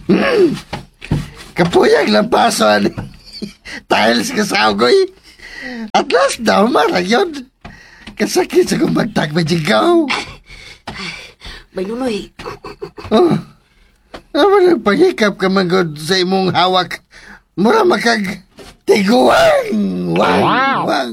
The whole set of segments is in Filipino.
Kapuyag lang pason. Tiles ka sa ugoy. At last daw, marayon. Kasakit sa kong magtagmajigaw. Bay Nunoy. Oh, naman nagpahikap ka magod sa imong hawak. Mura makag tiguang. Wang.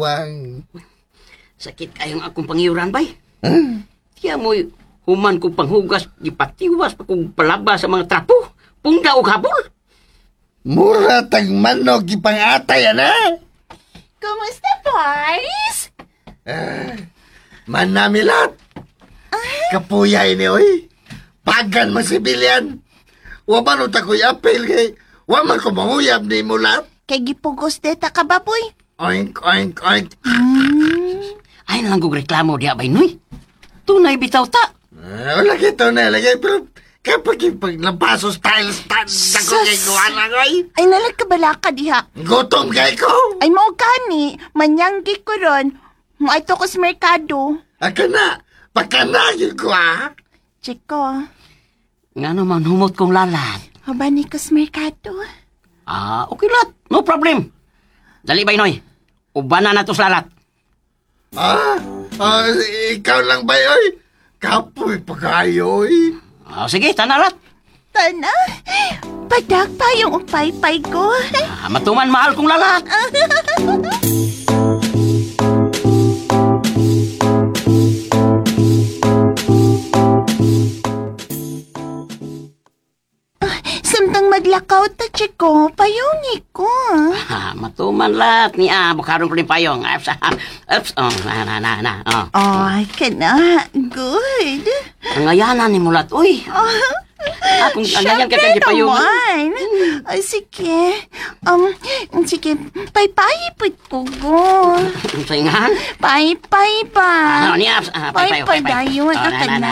Sakit kayong akong pangiuran, bay. Tiya mo'y human kong panghugas, ipatiwas pa kong palaba sa mga trapo. Pungda o habol. Mura tag manog ipangatay, ana. Kumusta, boys? Manamilat. Kapuyay ni, oy. Pagan mo si Bilian. Waman o tako'y apel kay waman ko manguyab ni mulat. Kay gipugos deta ka ba, boy? Oink, oink, oink. Ay nalang kong reklamo diya, bay Nuy. Tunay bitaw ta. Wala kito na, lagay. Pero kapag ipaglabaso style, dako kay gawa na, oy. Ay, nalagkabala ka diha. Gutom kay ko. Ay, mao gani. Manyanggi ko ron. Maito ko sa merkado. Aka na. Pakanagin ko, ah. Chiko, Nga naman humot kong lalat. habani ko sa merkado. Okay lat. No problem. Dali, bay Noy. Ubanan na to sa lalat. Ikaw lang ba, oy? Kapoy pa kayo, oy. Sige, tanalat. Tana, padag pa yung upay-pay ko. Matuman mahal kong lalat. Samtang maglakaw ta, Chiko, payungi ko. Matuman lat ni bukarong ko rin payong. Oops, na. Ay, kana. Good. Ngayanan ni mulat, uy. Kung angayan ka kang payong. naman. Ay, sige. Sige, pay-pay po ko. Saingan? Pay-pay pa. Ni Aps, Pay-pay dayon. Kana.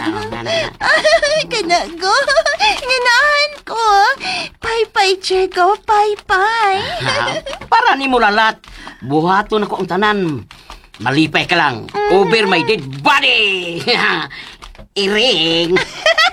Kana go. Nganahan ko. Pay-pay, Chiko. Pay-pay. Para ni mulalat. Buhaton ako ang tanan. Malipay ka lang. Over my dead body. Iring.